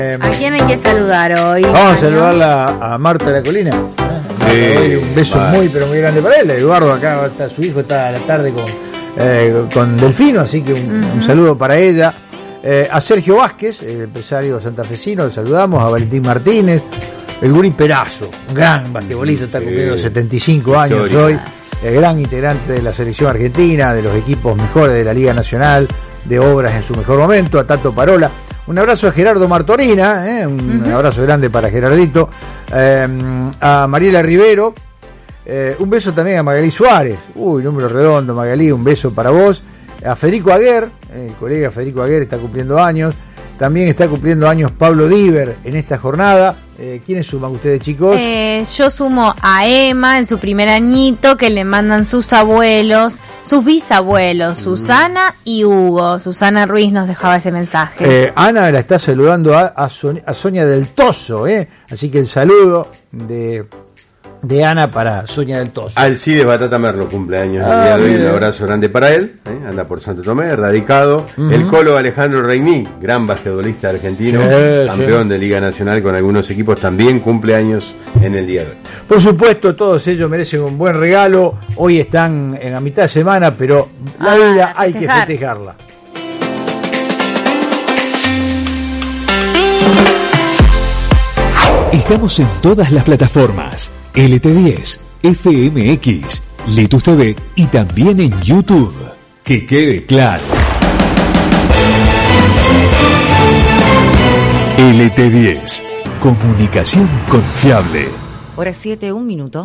¿A quién hay que saludar hoy? Vamos a saludarla a Marta de la Colina. Un beso muy grande para él. Eduardo acá está, su hijo está a la tarde con Delfino, así que un saludo para ella. A Sergio Vázquez, el empresario santafesino, le saludamos. A Valentín Martínez, el Guri Perazo, un gran basquetbolista, está cumpliendo 75 años hoy, gran integrante de la selección argentina, de los equipos mejores de la Liga Nacional, de Obras en su mejor momento. A Tato Parola, un abrazo a Gerardo Martorina, un abrazo grande para Gerardito. A Mariela Rivero, un beso también a Magalí Suárez, número redondo Magalí, un beso para vos. A Federico Aguer, el colega Federico Aguer está cumpliendo años. También está cumpliendo años Pablo Diver en esta jornada. ¿Quiénes suman ustedes, chicos? Yo sumo a Emma en su primer añito, que le mandan sus abuelos, sus bisabuelos, Susana y Hugo. Susana Ruiz nos dejaba ese mensaje. Ana la está saludando a Sonia del Toso, así que el saludo de Ana para Sonia del Toso. Alcides Batata Merlo cumpleaños el día de hoy, un abrazo grande para él, anda por Santo Tomé, radicado. El Colo Alejandro Reigní, gran basquetbolista argentino, campeón de Liga Nacional con algunos equipos, también cumpleaños en el día de hoy. Por supuesto, todos ellos merecen un buen regalo. Hoy están en la mitad de semana, pero la vida hay que festejarla. Estamos en todas las plataformas: LT10, FMX, Letus TV y también en YouTube. Que quede claro. LT10, comunicación confiable. Hora 7, 1 minuto.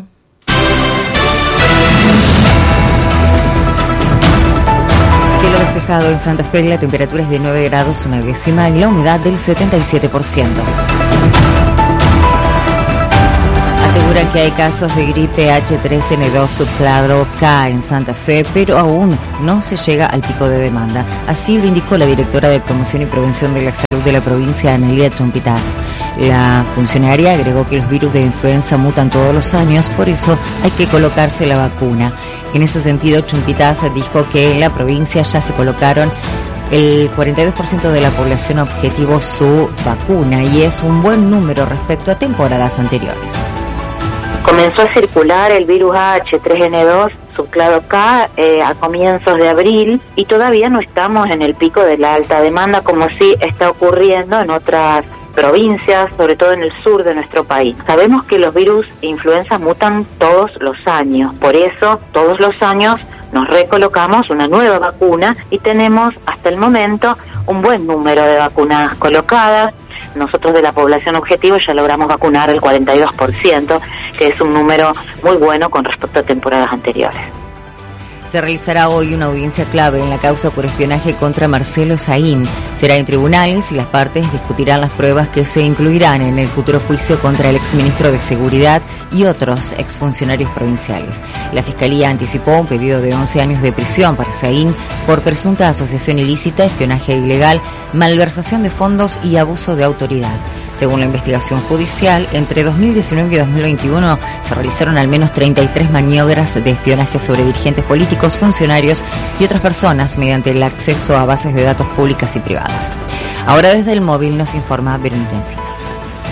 Cielo despejado en Santa Fe, la temperatura es de 9 grados, una décima y la humedad del 77%. Aseguran que hay casos de gripe H3N2 subclado K en Santa Fe, pero aún no se llega al pico de demanda. Así lo indicó la directora de Promoción y Prevención de la Salud de la provincia, Analía Chompitaz. La funcionaria agregó que los virus de influenza mutan todos los años, por eso hay que colocarse la vacuna. En ese sentido, Chompitaz dijo que en la provincia ya se colocaron el 42% de la población objetivo su vacuna y es un buen número respecto a temporadas anteriores. Comenzó a circular el virus H3N2 subclado K a comienzos de abril y todavía no estamos en el pico de la alta demanda como sí está ocurriendo en otras provincias, sobre todo en el sur de nuestro país. Sabemos que los virus de influenza mutan todos los años, por eso todos los años nos recolocamos una nueva vacuna y tenemos hasta el momento un buen número de vacunas colocadas. Nosotros de la población objetivo ya logramos vacunar el 42%, que es un número muy bueno con respecto a temporadas anteriores. Se realizará hoy una audiencia clave en la causa por espionaje contra Marcelo Saín. Será en tribunales y las partes discutirán las pruebas que se incluirán en el futuro juicio contra el exministro de Seguridad y otros exfuncionarios provinciales. La Fiscalía anticipó un pedido de 11 años de prisión para Saín por presunta asociación ilícita, espionaje ilegal, malversación de fondos y abuso de autoridad. Según la investigación judicial, entre 2019 y 2021 se realizaron al menos 33 maniobras de espionaje sobre dirigentes políticos, funcionarios y otras personas mediante el acceso a bases de datos públicas y privadas. Ahora desde el móvil nos informa Verónica Encinas.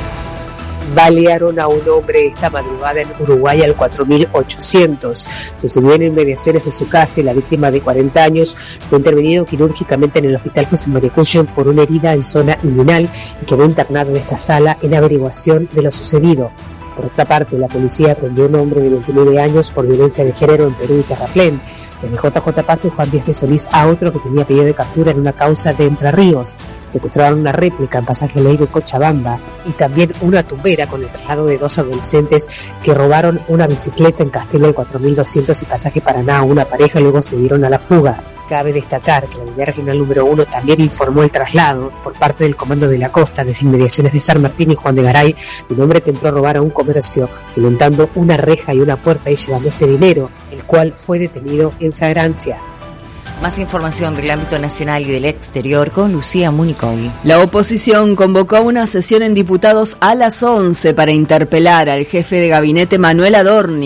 Balearon a un hombre esta madrugada en Uruguay al 4800. Sucedió en inmediaciones de su casa y la víctima de 40 años fue intervenido quirúrgicamente en el hospital José María Cuyen por una herida en zona inguinal y quedó internado en esta sala en averiguación de lo sucedido. Por otra parte, la policía aprendió a un hombre de 29 años por violencia de género en Perú y Terraplén. Desde JJ Paz y Juan Díaz de Solís a otro que tenía pedido de captura en una causa de Entre Ríos. Secuestraron una réplica en Pasaje Ley de Cochabamba y también una tumbera con el traslado de 2 adolescentes que robaron una bicicleta en Castelo del 4200 y Pasaje Paraná a una pareja y luego se dieron a la fuga. Cabe destacar que la unidad regional número 1 también informó el traslado por parte del Comando de la Costa desde inmediaciones de San Martín y Juan de Garay de un hombre que entró a robar a un comercio violentando una reja y una puerta y llevándose dinero, el cual fue detenido en flagrancia. Más información del ámbito nacional y del exterior con Lucía Municovi. La oposición convocó una sesión en diputados a las 11 para interpelar al jefe de gabinete Manuel Adorni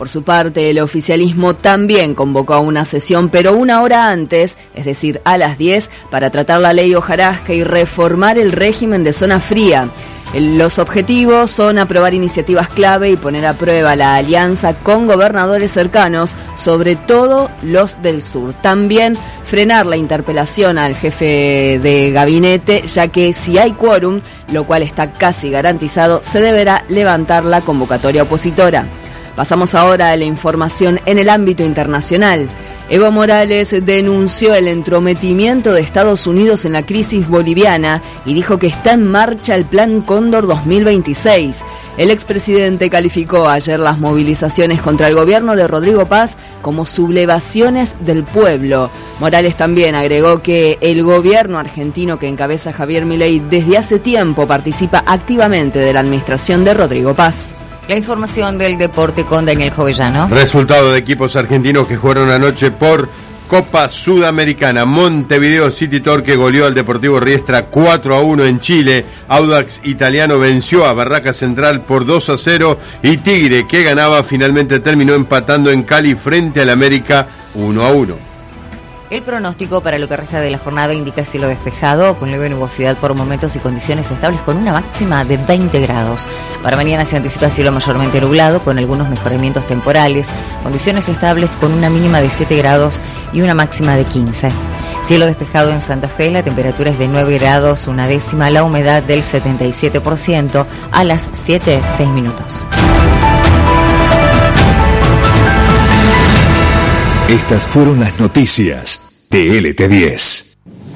Por su parte, el oficialismo también convocó a una sesión, pero una hora antes, es decir, a las 10, para tratar la ley hojarasca y reformar el régimen de zona fría. Los objetivos son aprobar iniciativas clave y poner a prueba la alianza con gobernadores cercanos, sobre todo los del sur. También frenar la interpelación al jefe de gabinete, ya que si hay quórum, lo cual está casi garantizado, se deberá levantar la convocatoria opositora. Pasamos ahora a la información en el ámbito internacional. Evo Morales denunció el entrometimiento de Estados Unidos en la crisis boliviana y dijo que está en marcha el Plan Cóndor 2026. El expresidente calificó ayer las movilizaciones contra el gobierno de Rodrigo Paz como sublevaciones del pueblo. Morales también agregó que el gobierno argentino que encabeza Javier Milei desde hace tiempo participa activamente de la administración de Rodrigo Paz. La información del deporte con Daniel Jovellano. Resultado de equipos argentinos que jugaron anoche por Copa Sudamericana. Montevideo City Torque goleó al Deportivo Riestra 4-1 en Chile. Audax Italiano venció a Barraca Central por 2-0 y Tigre, que ganaba, finalmente terminó empatando en Cali frente al América 1-1. El pronóstico para lo que resta de la jornada indica cielo despejado, con leve nubosidad por momentos y condiciones estables con una máxima de 20 grados. Para mañana se anticipa cielo mayormente nublado, con algunos mejoramientos temporales, condiciones estables con una mínima de 7 grados y una máxima de 15. Cielo despejado en Santa Fe, la temperatura es de 9 grados, una décima, la humedad del 77%, a las 7:06. Estas fueron las noticias de LT10.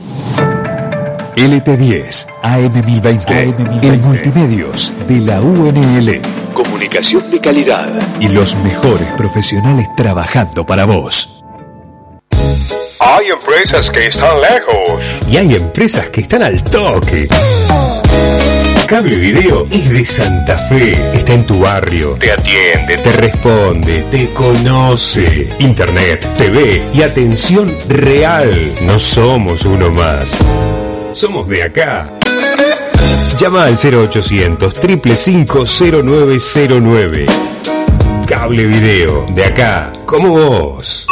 LT10, AM1020, el multimedios de la UNL. Comunicación de calidad y los mejores profesionales trabajando para vos. Hay empresas que están lejos. Y hay empresas que están al toque. Cable Video es de Santa Fe. Está en tu barrio. Te atiende, te responde, te conoce. Internet, TV y atención real. No somos uno más. Somos de acá. Llama al 0800-555-0909. Cable Video, de acá, como vos.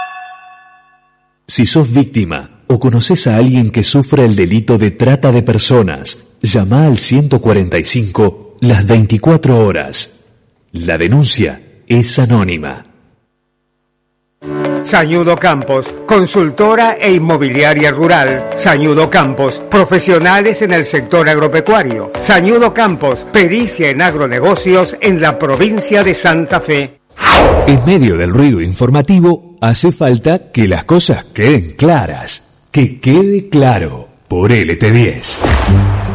Si sos víctima o conoces a alguien que sufre el delito de trata de personas, llama al 145 las 24 horas. La denuncia es anónima. Sañudo Campos, consultora e inmobiliaria rural. Sañudo Campos, profesionales en el sector agropecuario. Sañudo Campos, pericia en agronegocios en la provincia de Santa Fe. En medio del ruido informativo, hace falta que las cosas queden claras. Que quede claro por LT10.